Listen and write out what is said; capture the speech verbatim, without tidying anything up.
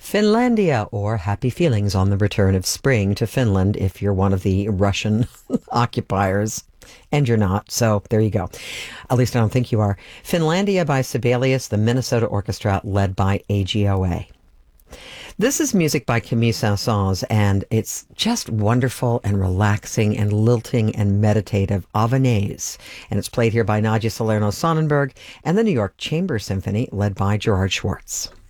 Finlandia, or Happy Feelings on the Return of Spring to Finland if you're one of the Russian occupiers. And you're not, so there you go. At least I don't think you are. Finlandia by Sibelius, the Minnesota Orchestra, led by A G O A. This is music by Camille Saint-Saëns, and it's just wonderful and relaxing and lilting and meditative Avanaise. And it's played here by Nadia Salerno-Sonnenberg and the New York Chamber Symphony, led by Gerard Schwartz.